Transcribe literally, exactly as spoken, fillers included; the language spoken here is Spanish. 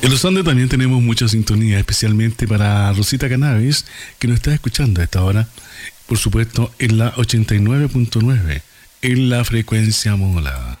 En los Andes también tenemos mucha sintonía, especialmente para Rosita Cannabis, que nos está escuchando a esta hora, por supuesto, en la ochenta y nueve punto nueve, en la frecuencia modulada.